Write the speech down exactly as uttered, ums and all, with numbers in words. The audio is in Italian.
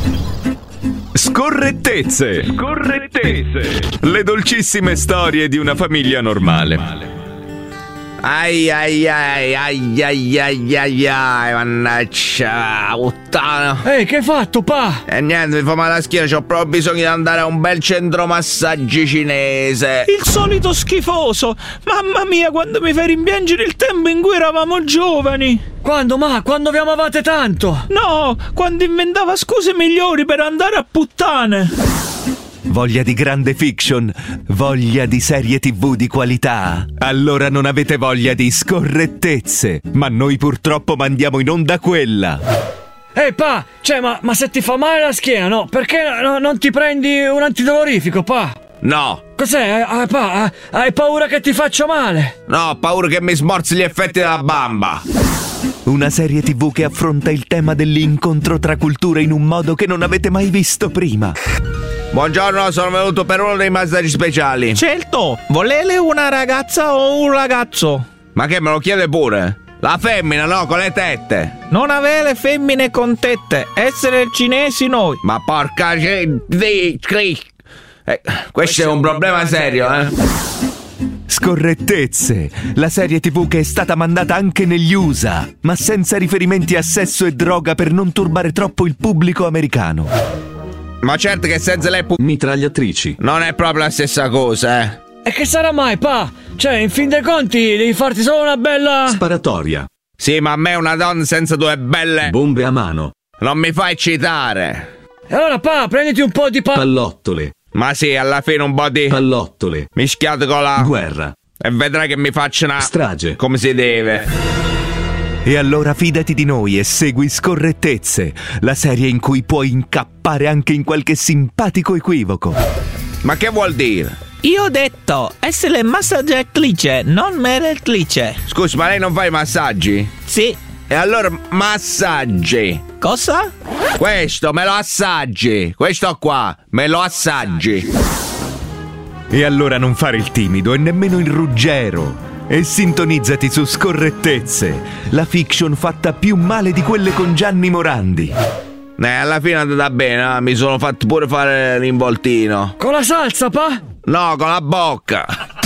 Scorrettezze. Scorrettezze. Le dolcissime storie di una famiglia normale. Ai ai ai ai ai ai ai ai, mannaggia puttana. Ehi, che hai fatto, pa? E niente, mi fa male la schiena, c'ho proprio bisogno di andare a un bel centro massaggi cinese. Il solito schifoso. Mamma mia, quando mi fai rimpiangere il tempo in cui eravamo giovani. Quando, ma? Quando vi amavate tanto? No, quando inventava scuse migliori per andare a puttane. Voglia di grande fiction? Voglia di serie tv di qualità? Allora non avete voglia di scorrettezze, ma noi purtroppo mandiamo in onda quella. Ehi, pa, cioè, ma, ma se ti fa male la schiena, no? Perché no, non ti prendi un antidolorifico, pa? No. Cos'è? Ah, pa, hai paura che ti faccia male? No, ho paura che mi smorzi gli effetti della bamba. Una serie tv che affronta il tema dell'incontro tra culture in un modo che non avete mai visto prima. Buongiorno, sono venuto per uno dei massaggi speciali. Certo, volete una ragazza o un ragazzo? Ma che me lo chiede pure? La femmina, no, con le tette. Non avere femmine con tette, essere cinesi noi. Ma porca c- di cri- eh, questo è un problema serio, eh. Scorrettezze, la serie tv che è stata mandata anche negli U S A, ma senza riferimenti a sesso e droga per non turbare troppo il pubblico americano. Ma certo che senza le pu- mitragliatrici non è proprio la stessa cosa, eh. E che sarà mai, pa? Cioè, in fin dei conti devi farti solo una bella sparatoria. Sì, ma a me una donna senza due belle bombe a mano non mi fa eccitare. E allora, pa, prenditi un po' di pa... pallottole. Ma sì, alla fine un po' di pallottole mischiato con la guerra. E vedrai che mi faccio una strage come si deve. E allora fidati di noi e segui Scorrettezze, la serie in cui puoi incappare anche in qualche simpatico equivoco. Ma che vuol dire? Io ho detto essere massaggiatrice, non meretrice. Scusi, ma lei non fa i massaggi? Sì. E allora massaggi. Cosa? Questo me lo assaggi. Questo qua me lo assaggi. E allora non fare il timido e nemmeno il ruggero. E sintonizzati su Scorrettezze, la fiction fatta più male di quelle con Gianni Morandi. Eh, alla fine è andata bene, eh? Mi sono fatto pure fare l'involtino. Con la salsa, pa? No, con la bocca.